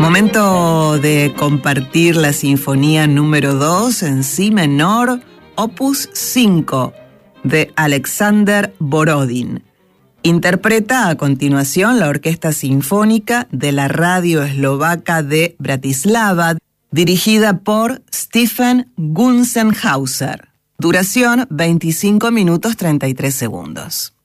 Momento de compartir la sinfonía número 2 en si menor, opus 5, de Alexander Borodin. Interpreta a continuación la Orquesta Sinfónica de la Radio Eslovaca de Bratislava, dirigida por Stefan Gunzenhauser. Duración 25 minutos 33 segundos.